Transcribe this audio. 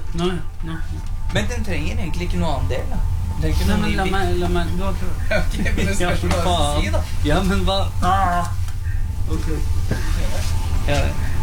Nå. Men den trenger egentlig ikke noe annen del, da. Nei, men la meg du har prøvd. Ok, men det skal ikke bare si, da. Ja, men hva? Ok. Ja,